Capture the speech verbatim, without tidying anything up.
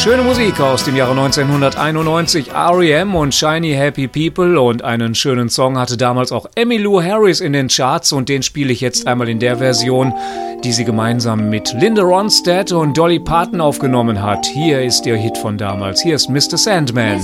Schöne Musik aus dem Jahre neunzehnhunderteinundneunzig, R E M und Shiny Happy People, und einen schönen Song hatte damals auch Emmylou Harris in den Charts, und den spiele ich jetzt einmal in der Version, die sie gemeinsam mit Linda Ronstadt und Dolly Parton aufgenommen hat. Hier ist ihr Hit von damals, hier ist Mister Sandman.